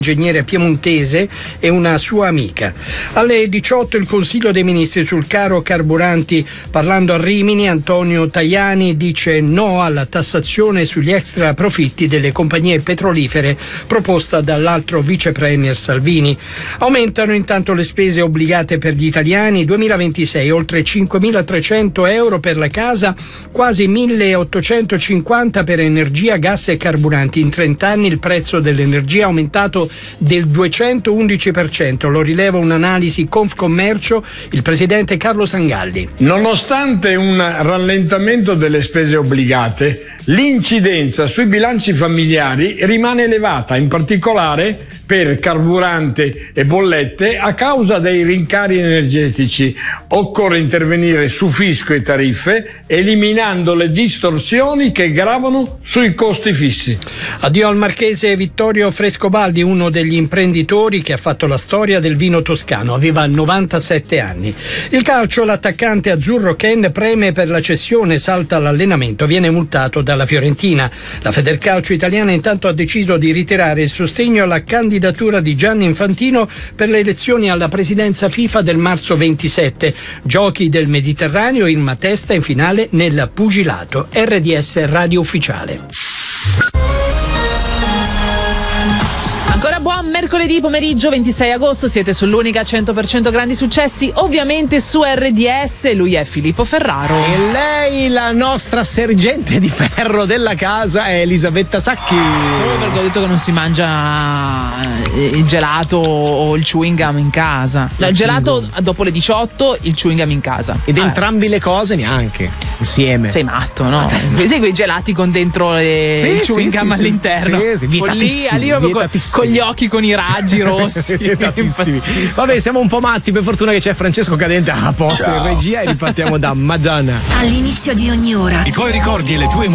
ingegnere piemontese e una sua amica. Alle 18 il Consiglio dei Ministri sul caro carburanti. Parlando a Rimini, Antonio Tajani dice no alla tassazione sugli extra profitti delle compagnie petrolifere proposta dall'altro vice premier Salvini. Aumentano intanto le spese obbligate per gli italiani. 2026 oltre 5.300 euro per la casa, quasi 1.850 per energia, gas e carburanti. In 30 anni il prezzo dell'energia è aumentato del 211%, lo rileva un'analisi Confcommercio, il presidente Carlo Sangalli. Nonostante un rallentamento delle spese obbligate, l'incidenza sui bilanci familiari rimane elevata, in particolare per carburante e bollette a causa dei rincari energetici. Occorre intervenire su fisco e tariffe, eliminando le distorsioni che gravano sui costi fissi. Addio al marchese Vittorio Frescobaldi, uno degli imprenditori che ha fatto la storia del vino toscano. Aveva 97 anni. Il calcio, l'attaccante azzurro Ken preme per la cessione, salta l'allenamento, viene multato dalla Fiorentina. La Federcalcio italiana intanto ha deciso di ritirare il sostegno alla candidatura di Gianni Infantino per le elezioni alla presidenza FIFA del marzo 27. Giochi del Mediterraneo, il Matesta in finale nel pugilato. RDS Radio Ufficiale. Ancora buon mercoledì pomeriggio 26 agosto, siete sull'unica 100% grandi successi, ovviamente su RDS. Lui è Filippo Ferraro. E lei, la nostra sergente di ferro della casa, è Elisabetta Sacchi. Solo perché ho detto che non si mangia il gelato o il chewing gum in casa. No, il gelato dopo le 18, il chewing gum in casa. Ed entrambi le cose neanche insieme. Sei matto, no? Sai quei gelati con dentro il chewing gum all'interno? Sì, vietatissimi, con gli occhi con i raggi rossi. Vabbè, siamo un po' matti, per fortuna che c'è Francesco Cadente a posto in regia e ripartiamo da Madonna. All'inizio di ogni ora i tuoi ricordi e le tue